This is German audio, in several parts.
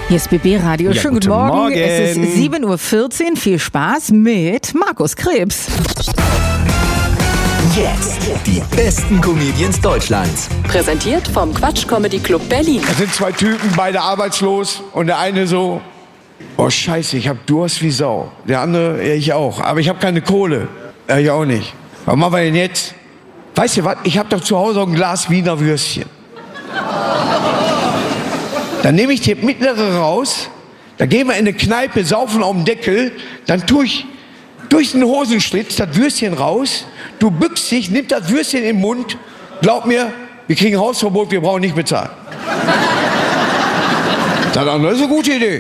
Hier ist BB Radio. Ja, Schönen guten Morgen. Es ist 7.14 Uhr. Viel Spaß mit Markus Krebs. Jetzt die besten Comedians Deutschlands. Präsentiert vom Quatsch Comedy Club Berlin. Das sind zwei Typen, beide arbeitslos. Und der eine so, oh scheiße, ich hab Durst wie Sau. Der andere, ja, ich auch. Aber ich hab keine Kohle. Ja, ich auch nicht. Was machen wir denn jetzt? Weißt du was, ich hab doch zu Hause auch ein Glas Wiener Würstchen. Dann nehme ich das mittlere raus, da gehen wir in eine Kneipe, saufen auf dem Deckel, dann tue ich durch den Hosenschlitz das Würstchen raus, du bückst dich, nimm das Würstchen in den Mund, glaub mir, wir kriegen Hausverbot, wir brauchen nicht bezahlen. Das ist eine gute Idee.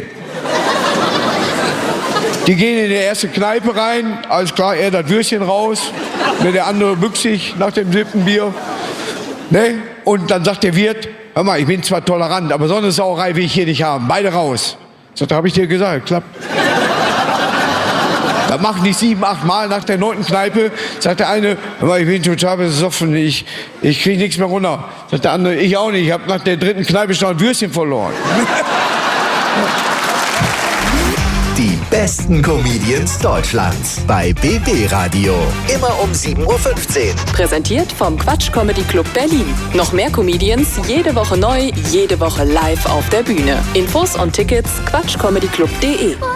Die gehen in die erste Kneipe rein, alles klar, er das Würstchen raus, der andere bückt sich nach dem 7. Bier. Ne? Und dann sagt der Wirt, hör mal, ich bin zwar tolerant, aber so eine Sauerei will ich hier nicht haben. Beide raus. So, da habe ich dir gesagt, klappt. Das machen die 7, 8 Mal nach der 9. Kneipe. Sagt der eine, hör mal, ich bin total besoffen, ich kriege nichts mehr runter. Sagt der andere, ich auch nicht, ich habe nach der 3. Kneipe schon ein Würstchen verloren. Die besten Comedians Deutschlands bei BB Radio. Immer um 7.15 Uhr. Präsentiert vom Quatsch Comedy Club Berlin. Noch mehr Comedians, jede Woche neu, jede Woche live auf der Bühne. Infos und Tickets quatschcomedyclub.de.